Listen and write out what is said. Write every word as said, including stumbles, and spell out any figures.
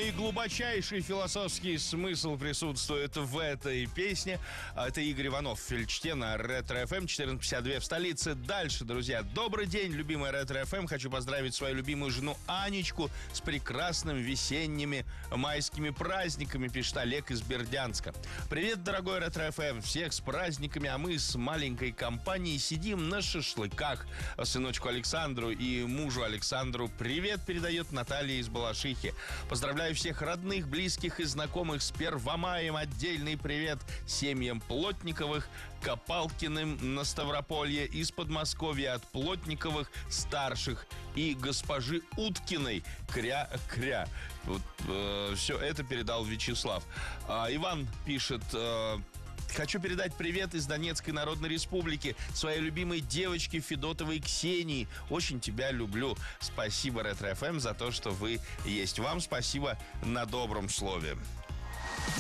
и глубочайший философский смысл присутствует в этой песне. Это Игорь Иванов в Фельдште на Ретро-эф эм четырнадцать пятьдесят два в столице. Дальше, друзья. Добрый день, любимая Ретро-эф эм. Хочу поздравить свою любимую жену Анечку с прекрасными весенними майскими праздниками, пишет Олег из Бердянска. Привет, дорогой Ретро-эф эм. Всех с праздниками, а мы с маленькой компанией сидим на шашлыках. Сыночку Александру и мужу Александру привет передает Наталья из Балашихи. Поздравляю всех родных, близких и знакомых с Первомаем. Отдельный привет семьям Плотниковых, Копалкиным на Ставрополье, из Подмосковья от Плотниковых старших и госпожи Уткиной. Кря-кря. Вот, э, все это передал Вячеслав. А, Иван пишет... Э, Хочу передать привет из Донецкой Народной Республики своей любимой девочке Федотовой Ксении. Очень тебя люблю. Спасибо, Ретро-эф эм, за то, что вы есть. Вам спасибо на добром слове.